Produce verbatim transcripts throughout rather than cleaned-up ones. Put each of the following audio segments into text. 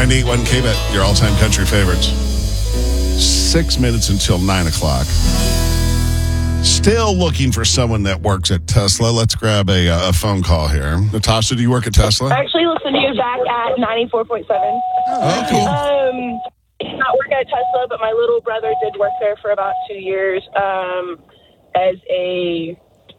ninety-eight point one K B E T, your all-time country favorites. Six minutes until nine o'clock. Still looking for someone that works at Tesla. Let's grab a, a phone call here. Natasha, do you work at Tesla? I actually listen to you back at ninety-four point seven. Oh, cool. Um, not working at Tesla, but my little brother did work there for about two years um, as a,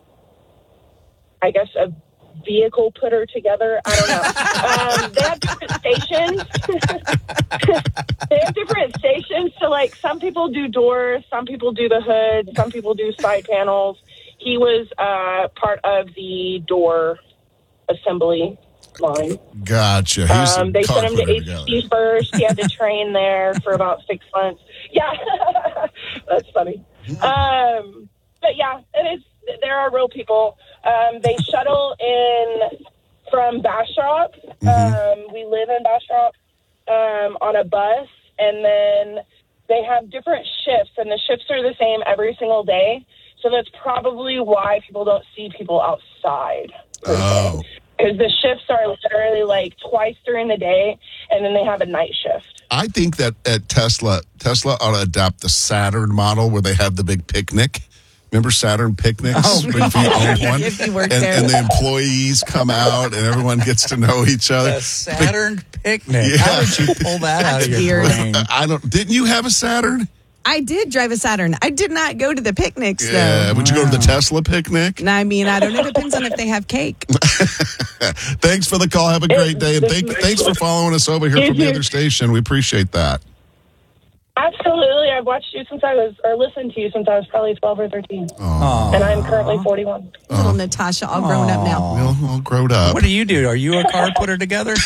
I guess, a vehicle putter together. I don't know. um, they have different stations. They have different stations. So, like, some people do doors, some people do the hood, some people do side panels. He was uh, part of the door assembly line. Gotcha. He's Um, they car sent him to putter H together. C first. He had to train there for about six months. Yeah, that's funny. Um, but yeah, it is. There are real people. Um, they shuttle in from Bastrop. Mm-hmm. Um, we live in Bastrop um, on a bus, and then they have different shifts, and the shifts are the same every single day. So that's probably why people don't see people outside. Oh. Because the shifts are literally like twice during the day, and then they have a night shift. I think that at Tesla, Tesla ought to adopt the Saturn model where they have the big picnic. Remember Saturn picnics? Oh, if you owned one? If you worked and, there. and the employees come out and everyone gets to know each other. A Saturn picnic. Yeah. How did you pull that out of your weird. brain? I don't. Didn't you have a Saturn? I did drive a Saturn. I did not go to the picnics, Yeah. though. Would you go to the Tesla picnic? I mean, I don't know. It depends on if they have cake. Thanks for the call. Have a great day. And thank, thanks for following us over here from the other station. We appreciate that. Absolutely. I've watched you since I was, or listened to you since I was probably twelve or thirteen. Oh. And I'm currently forty-one. Little Natasha, all grown up now. Well, all grown up. What do you do? Are you a car putter together?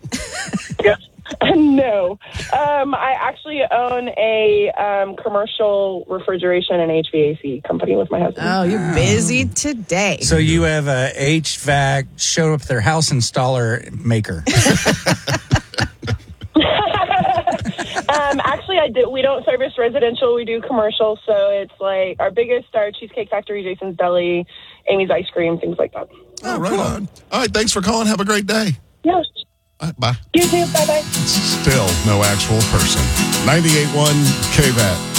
No. Um, I actually own a um, commercial refrigeration and H V A C company with my husband. Oh, you're busy today. So you have a H V A C, show up their house installer maker. Um, actually, I do. We don't service residential. We do commercial. So it's like our biggest are Cheesecake Factory, Jason's Deli, Amy's Ice Cream, things like that. Oh, right on. All right. Thanks for calling. Have a great day. Yes. All right, bye. You too. Bye-bye. Still no actual person. ninety-eight point one K V A T.